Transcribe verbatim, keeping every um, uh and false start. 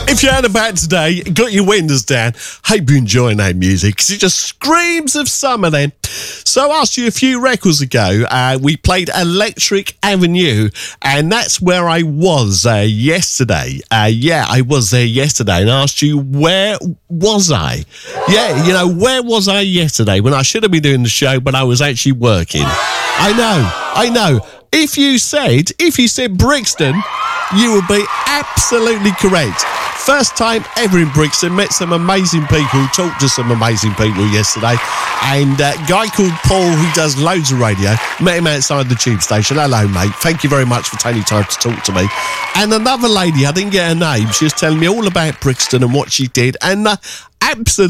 If you're out and about today, got your windows down, hope you're enjoying that music because it just screams of summer then. So I asked you a few records ago, uh, we played Electric Avenue, and that's where I was uh, yesterday. Uh, yeah, I was there yesterday and I asked you, where was I? Yeah, you know, where was I yesterday when I should have been doing the show, but I was actually working? I know, I know. If you said, if you said Brixton, you would be absolutely correct. First time ever in Brixton, met some amazing people, talked to some amazing people yesterday, and a guy called Paul who does loads of radio, met him outside the tube station. Hello, mate. Thank you very much for taking time to talk to me. And another lady, I didn't get her name, she was telling me all about Brixton and what she did, and uh, absolutely